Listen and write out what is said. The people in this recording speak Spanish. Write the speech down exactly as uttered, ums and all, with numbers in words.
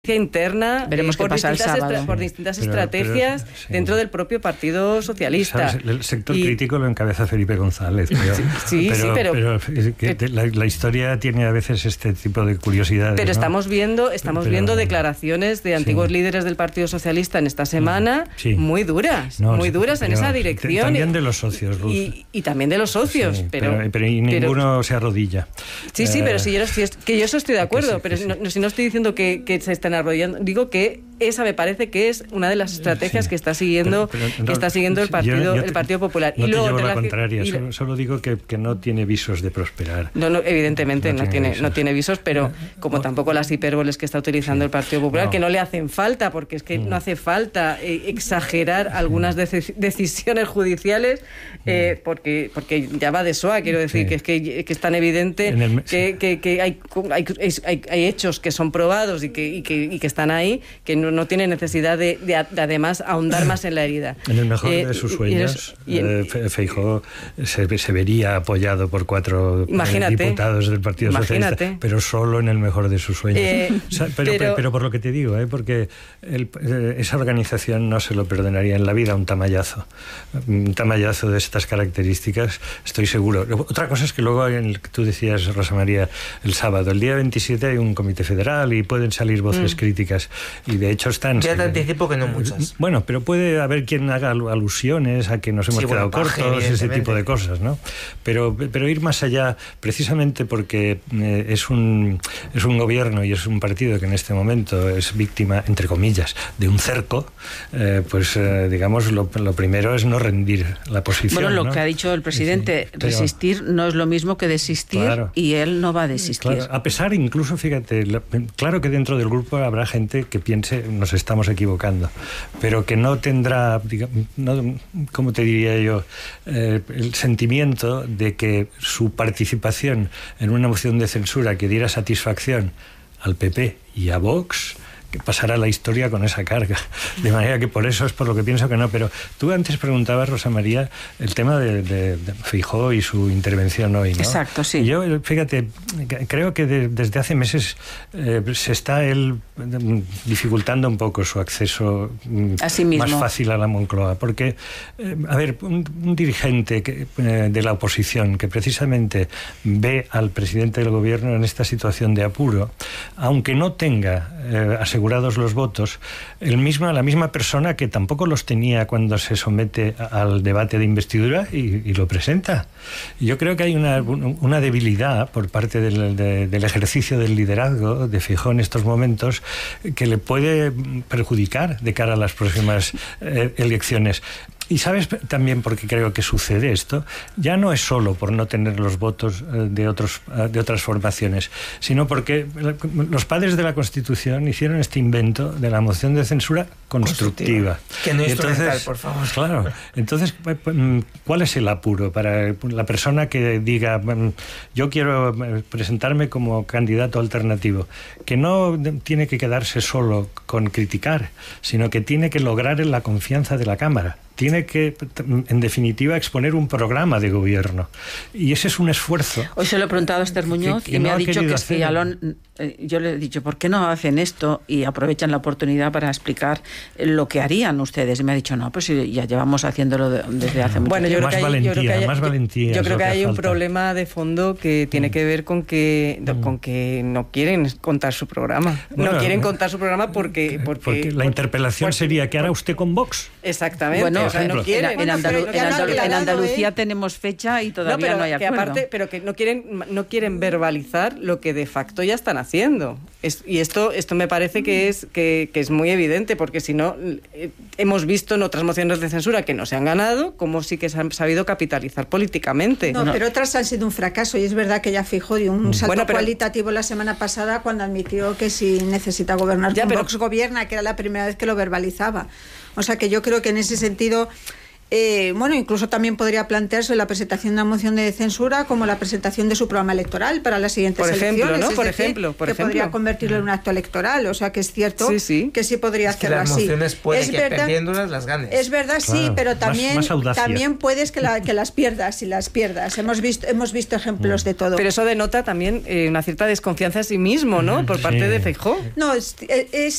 interna veremos eh, qué por, pasa el distintas sábado. estra- por distintas Pero- estrategias pero- sí. dentro del propio Partido Socialista. ¿Sabes? El sector Y- crítico lo encabeza Felipe González. Pero, Sí, sí, pero- es que pero- la, la historia tiene a veces este tipo de curiosidades. Pero ¿no? estamos viendo, estamos Pero- viendo declaraciones de antiguos sí. líderes del Partido Socialista en esta semana Sí. muy duras, No, muy sí, duras en pero esa t- dirección. También de los socios, Ruth. Y, y también de los socios, Sí, pero, pero, pero y ninguno se arrodilla. Sí, sí, Eh, pero si yo, si es- que yo eso estoy de acuerdo, sí, que pero sí. no, no- si no estoy diciendo que, que se estén arrodillando, digo que esa me parece que es una de las estrategias Sí. que está siguiendo Pero- pero que no, está siguiendo el yo- partido yo te- el Partido Popular. No y te luego llevo en la relación- contraria, y- solo, solo digo que, que no tiene visos de prosperar. No, no, evidentemente No no, tiene tiene, visos. no tiene visos, pero como No. tampoco las hipérboles que está utilizando Sí. el Partido Popular, No. que no le hacen falta, porque es que Mm. no hace falta eh, exagerar algunas deci- decisiones judiciales, eh, porque porque ya va de soa, quiero decir, Sí. que es que, que es tan evidente En el- que, que, que hay, hay, hay, hay hechos que son probados y que, y que, y que están ahí, que no, no tiene necesidad de, de, de además ahondar más en la herida. En el mejor Eh, de sus y- y sueños, eso- y en- eh, Fe- Feijóo se, se vería apoyado por cuatro eh, Imagínate. diputados del Partido Imagínate. Socialista, pero solo en el mejor de sus sueños. Eh, O sea, pero, pero- pero, pero por lo que te digo, ¿eh? porque el- eh, esa organización no se lo perdonaría en la vida un tamallazo. Un tamallazo de estas características, estoy seguro. Otra cosa es que luego, en el que tú decías, Rosa María, el sábado, el día veintisiete hay un comité federal y pueden salir voces Mm. críticas, y de hecho están... Ya te anticipo que no muchas. Bueno, pero puede haber quien haga alu- alusiones a que nos hemos Sí, bueno, quedado paje, cortos, ese evidentemente. tipo de cosas, ¿no? Pero, pero ir más allá, precisamente porque eh, es, un, es un gobierno y es un partido que en este momento es víctima, entre comillas, de un cerco, eh, pues eh, digamos, lo, lo primero es no rendir la posición. Bueno, lo ¿no? que ha dicho el presidente, Sí, pero- resistir no es lo mismo que desistir, Claro. y él no va a desistir. Claro, a pesar, incluso, fíjate, lo- claro que dentro del grupo habrá gente que piense nos estamos equivocando, pero que no tendrá, digamos, no, ¿cómo te diría yo?, eh, el sentimiento de que su participación en una moción de censura que diera satisfacción al P P y a Vox, que pasará la historia con esa carga. De manera que por eso es por lo que pienso que no. Pero tú antes preguntabas, Rosa María, el tema de, de, de Feijóo y su intervención hoy, ¿no? Exacto, sí. Y yo, fíjate, creo que de, desde hace meses eh, se está él mm, dificultando un poco su acceso mm, A sí mismo. más fácil a la Moncloa. Porque, eh, a ver, un, un dirigente que, eh, de la oposición que precisamente ve al presidente del gobierno en esta situación de apuro, aunque no tenga eh, asegurados los votos, el misma, la misma persona que tampoco los tenía cuando se somete a- al debate de investidura y, y lo presenta. Y yo creo que hay una, una debilidad por parte del, de- del ejercicio del liderazgo de Feijóo en estos momentos que le puede perjudicar de cara a las próximas eh, elecciones. Y sabes también por qué creo que sucede esto. Ya no es solo por no tener los votos eh, de, otros, eh, de otras formaciones, sino porque la- los padres de la Constitución hicieron este invento de la moción de censura constructiva. Que no Y instrumental, por favor. Claro. Entonces, ¿cuál es el apuro para la persona que diga, mm, yo quiero presentarme como candidato alternativo? Que no tiene que quedarse solo con criticar, sino que tiene que lograr la confianza de la Cámara. Tiene que, en definitiva, exponer un programa de gobierno. Y ese es un esfuerzo. Hoy se lo he preguntado a Esther Muñoz que y me no ha ha dicho que querido es hacer. fialón. Eh, Yo le he dicho, ¿por qué no hacen esto y aprovechan la oportunidad para explicar eh, lo que harían ustedes? Y me ha dicho, no, pues sí, ya llevamos haciéndolo de- desde hace mucho Bueno, yo tiempo. creo Más que hay, yo creo que valentía, hay- más yo- valentía yo es creo lo que que hay un falta. problema de fondo que tiene Mm. que ver con que Mm. con que no quieren contar su programa. Bueno, no quieren eh, contar su programa porque porque, Porque la interpelación porque- sería, ¿qué hará usted con Vox? Exactamente. Bueno, o sea, no en, quieren. en Bueno, Andalu- pero en ya lo Andalu- han en aclarado, Andalucía ¿eh? tenemos fecha y No, todavía pero no, hay que acuerdo. aparte, pero que no quieren no quieren verbalizar lo que de facto ya están haciendo. Es, y esto esto me parece que es que, que es muy evidente, porque si no eh, hemos visto en otras mociones de censura que no se han ganado, como sí que se han sabido capitalizar políticamente. No, pero otras han sido un fracaso, y es verdad que ya Feijóo dio un salto Bueno, pero- cualitativo la semana pasada cuando admitió que si necesita gobernar Ya, con pero- Vox gobierna, que era la primera vez que lo verbalizaba. O sea que yo creo que en ese sentido Eh, bueno, incluso también podría plantearse la presentación de una moción de censura como la presentación de su programa electoral para las siguientes por ejemplo, elecciones. ¿no? Es Por decir, ejemplo, por que ejemplo. podría convertirlo en un acto electoral. O sea, que es cierto sí, sí. que sí podría Es que hacerlo las así. mociones puede es que verdad, perdiéndolas las ganes. Es verdad, sí, Claro, pero más- también, más audacia. también puedes que, la, que las pierdas y las pierdas. Hemos visto, hemos visto ejemplos de todo. Pero eso denota también eh, una cierta desconfianza en sí mismo, ¿no? Por parte Sí. de Feijóo. No, es, es